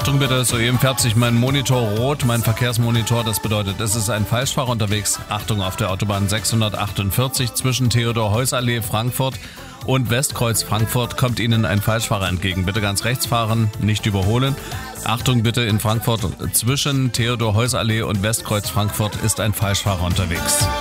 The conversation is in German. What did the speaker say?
Achtung bitte, soeben färbt sich mein Monitor rot, mein Verkehrsmonitor. Das bedeutet, es ist ein Falschfahrer unterwegs. Achtung auf der Autobahn 648 zwischen Theodor-Heuss-Allee Frankfurt und Westkreuz Frankfurt kommt Ihnen ein Falschfahrer entgegen. Bitte ganz rechts fahren, nicht überholen. Achtung bitte, in Frankfurt zwischen Theodor-Heuss-Allee und Westkreuz Frankfurt ist ein Falschfahrer unterwegs.